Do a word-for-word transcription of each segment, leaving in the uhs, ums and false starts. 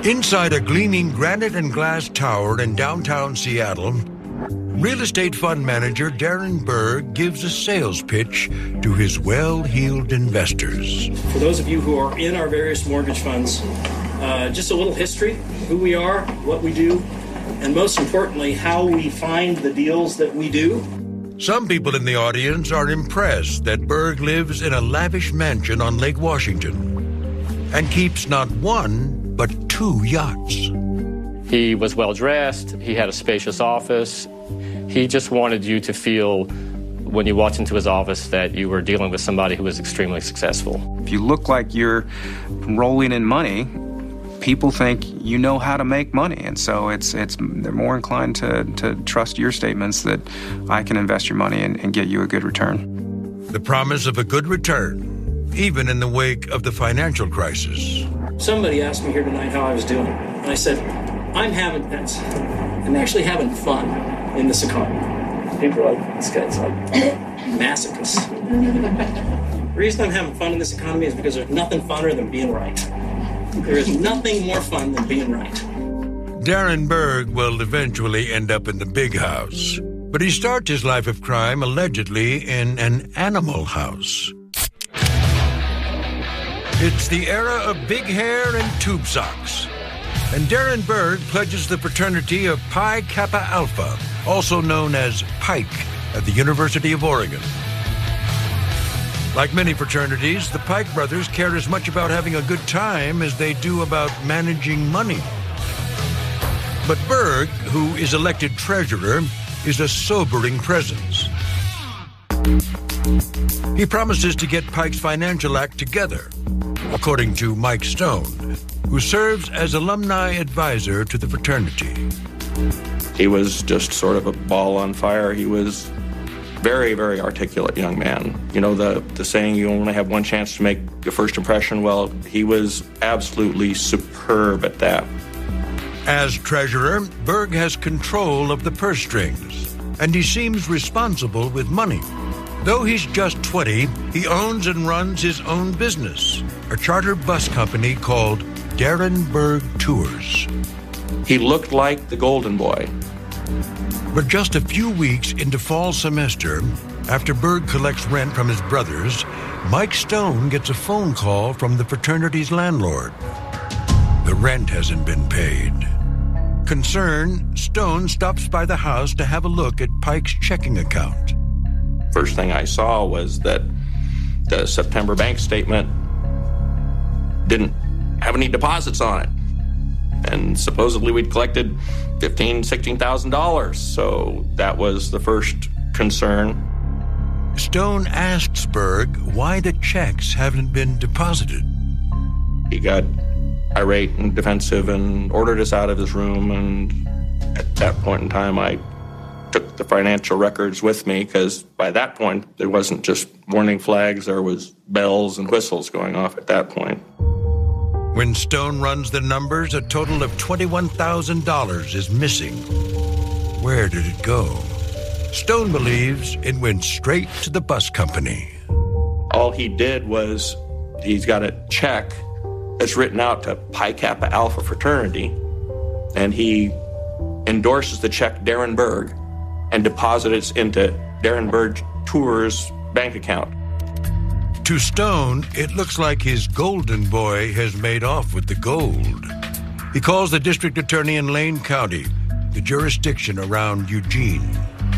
Inside a gleaming granite and glass tower in downtown Seattle, real estate fund manager Darren Berg gives a sales pitch to his well-heeled investors. For those of you who are in our various mortgage funds, uh, just a little history, who we are, what we do, and most importantly, how we find the deals that we do. Some people in the audience are impressed that Berg lives in a lavish mansion on Lake Washington and keeps not one, but two yachts. He was well-dressed. He had a spacious office. He just wanted you to feel, when you walked into his office, that you were dealing with somebody who was extremely successful. If you look like you're rolling in money, people think you know how to make money, and so it's it's they're more inclined to, to trust your statements that I can invest your money and, and get you a good return. The promise of a good return, even in the wake of the financial crisis. Somebody asked me here tonight how I was doing, and I said, I'm having, I'm actually having fun in this economy. People are like, this guy's like masochist. The reason I'm having fun in this economy is because there's nothing funner than being right. There is nothing more fun than being right. Darren Berg will eventually end up in the big house, but he starts his life of crime allegedly in an animal house. It's the era of big hair and tube socks, and Darren Berg pledges the fraternity of Pi Kappa Alpha, also known as Pike, at the University of Oregon. Like many fraternities, the Pike brothers care as much about having a good time as they do about managing money. But Berg, who is elected treasurer, is a sobering presence. He promises to get Pike's financial act together, according to Mike Stone, who serves as alumni advisor to the fraternity. He was just sort of a ball on fire. He was very, very articulate young man. You know, the, the saying, you only have one chance to make your first impression. Well, he was absolutely superb at that. As treasurer, Berg has control of the purse strings, and he seems responsible with money. Though he's just twenty, he owns and runs his own business, a charter bus company called Darren Berg Tours. He looked like the golden boy. But just a few weeks into fall semester, after Berg collects rent from his brothers, Mike Stone gets a phone call from the fraternity's landlord. The rent hasn't been paid. Concerned, Stone stops by the house to have a look at Pike's checking account. First thing I saw was that the September bank statement didn't have any deposits on it. And supposedly we'd collected fifteen thousand dollars, sixteen thousand dollars. So that was the first concern. Stone asks Berg why the checks haven't been deposited. He got irate and defensive and ordered us out of his room. And at that point in time, I took the financial records with me, because by that point, there wasn't just warning flags. There was bells and whistles going off at that point. When Stone runs the numbers, a total of twenty-one thousand dollars is missing. Where did it go? Stone believes it went straight to the bus company. All he did was, he's got a check that's written out to Pi Kappa Alpha fraternity, and he endorses the check Darren Berg and deposits it into Darren Berg Tours' bank account. To Stone, it looks like his golden boy has made off with the gold. He calls the district attorney in Lane County, the jurisdiction around Eugene.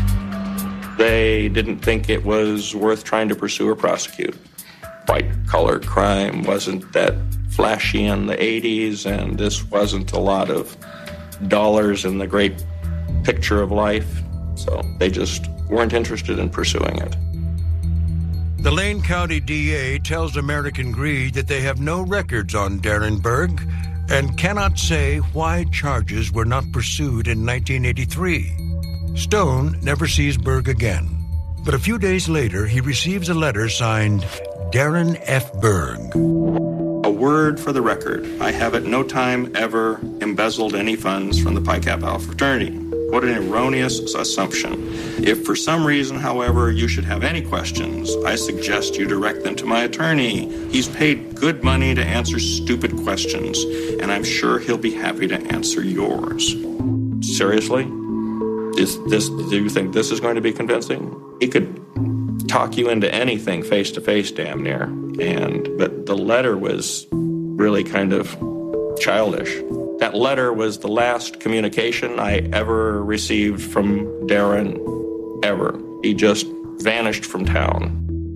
They didn't think it was worth trying to pursue or prosecute. White-collar crime wasn't that flashy in the eighties, and this wasn't a lot of dollars in the great picture of life, so they just weren't interested in pursuing it. The Lane County D A tells American Greed that they have no records on Darren Berg and cannot say why charges were not pursued in nineteen eighty-three. Stone never sees Berg again, but a few days later he receives a letter signed Darren F. Berg. A word for the record, I have at no time ever embezzled any funds from the Pi Kappa Alpha fraternity. What an erroneous assumption. If for some reason, however, you should have any questions, I suggest you direct them to my attorney. He's paid good money to answer stupid questions, and I'm sure he'll be happy to answer yours. Seriously? Is this, do you think this is going to be convincing? He could talk you into anything face-to-face, damn near. And but the letter was really kind of childish. That letter was the last communication I ever received from Darren, ever. He just vanished from town.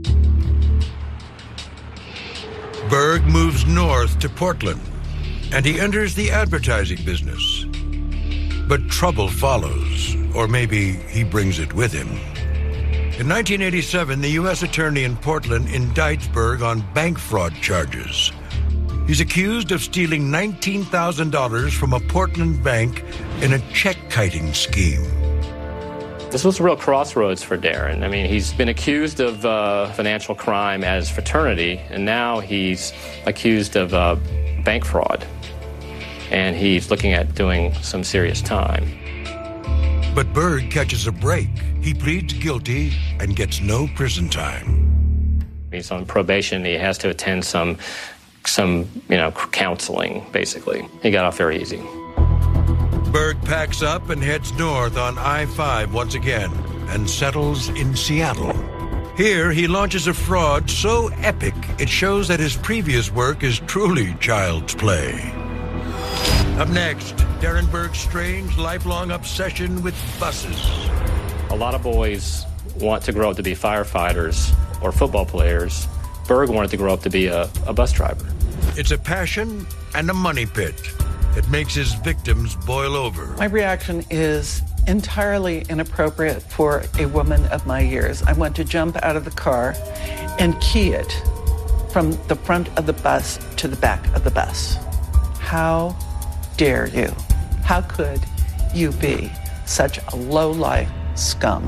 Berg moves north to Portland, and he enters the advertising business. But trouble follows, or maybe he brings it with him. In nineteen eighty-seven, the U S attorney in Portland indicts Berg on bank fraud charges. He's accused of stealing nineteen thousand dollars from a Portland bank in a check-kiting scheme. This was a real crossroads for Darren. I mean, he's been accused of uh, financial crime as fraternity, and now he's accused of uh, bank fraud. And he's looking at doing some serious time. But Berg catches a break. He pleads guilty and gets no prison time. He's on probation. He has to attend some, some, you know, counseling, basically. He got off very easy. Berg packs up and heads north on I five once again and settles in Seattle. Here, he launches a fraud so epic it shows that his previous work is truly child's play. Up next, Darren Berg's strange, lifelong obsession with buses. A lot of boys want to grow up to be firefighters or football players. Berg wanted to grow up to be a, a bus driver. It's a passion and a money pit that makes his victims boil over. My reaction is entirely inappropriate for a woman of my years. I want to jump out of the car and key it from the front of the bus to the back of the bus. How dare you? How could you be such a low-life scum?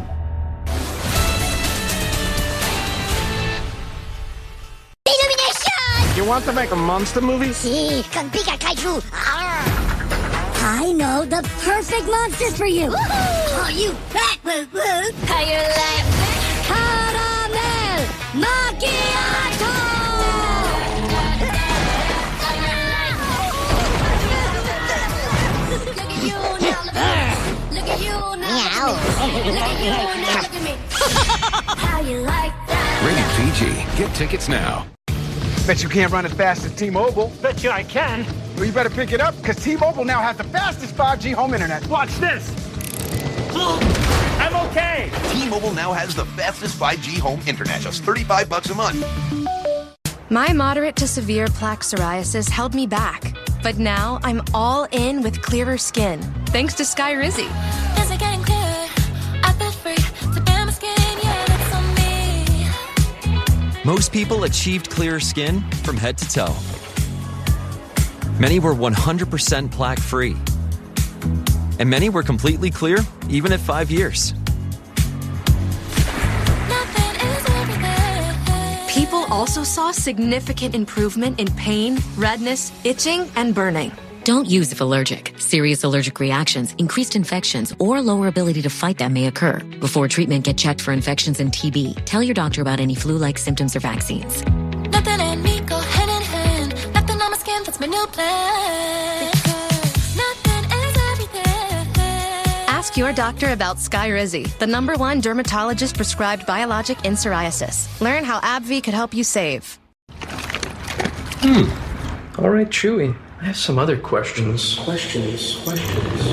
You want to make a monster movie? Si, con Pika Kaiju. I know the perfect monsters for you. Oh, you fat woo-woo. How you like caramel macchiato? Look at you now, look at you now. Look at you now, look at me. How you like that? Rated P G. Get tickets now. Bet you can't run as fast as T-Mobile. Bet you I can. Well, you better pick it up, because T-Mobile now has the fastest five G home internet. Watch this. I'm okay. T-Mobile now has the fastest five G home internet, just thirty-five bucks a month. My moderate to severe plaque psoriasis held me back. But now I'm all in with clearer skin, thanks to Skyrizi. Is it getting clearer? I feel free to bear my skin, yeah, that's on me. Most people achieved clearer skin from head to toe. Many were one hundred percent plaque-free. And many were completely clear, even at five years. People also saw significant improvement in pain, redness, itching, and burning. Don't use if allergic. Serious allergic reactions, increased infections, or lower ability to fight them may occur. Before treatment, get checked for infections and T B. Tell your doctor about any flu-like symptoms or vaccines. Nothing and me go hand in hand. Nothing on my skin, that's my new plan. Because nothing is everything. Ask your doctor about Skyrizi, the number one dermatologist prescribed biologic in psoriasis. Learn how AbbVie could help you save. Hmm. All right, Chewy. I have some other questions. Questions, questions.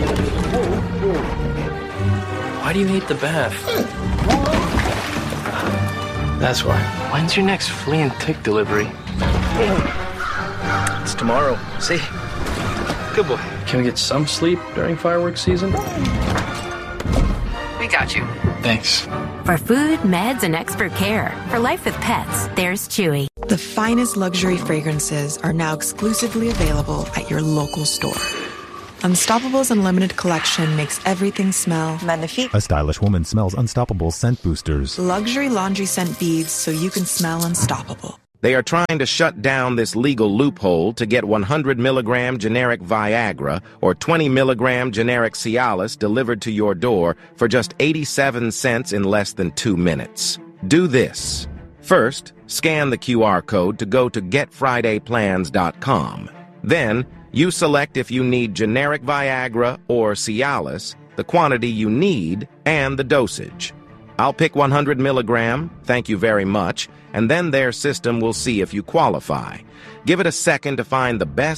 Why do you hate the bath? That's why. When's your next flea and tick delivery? It's tomorrow. See? Good boy. Can we get some sleep during fireworks season? We got you. Thanks. For food, meds, and expert care. For life with pets, there's Chewy. The finest luxury fragrances are now exclusively available at your local store. Unstoppable's Unlimited Collection makes everything smell magnifique. A stylish woman smells Unstoppable scent boosters. Luxury laundry scent beads so you can smell unstoppable. They are trying to shut down this legal loophole to get one hundred milligram generic Viagra or twenty milligram generic Cialis delivered to your door for just eighty-seven cents in less than two minutes. Do this. First, scan the Q R code to go to get friday plans dot com. Then, you select if you need generic Viagra or Cialis, the quantity you need, and the dosage. I'll pick one hundred milligram, thank you very much, and then their system will see if you qualify. Give it a second to find the best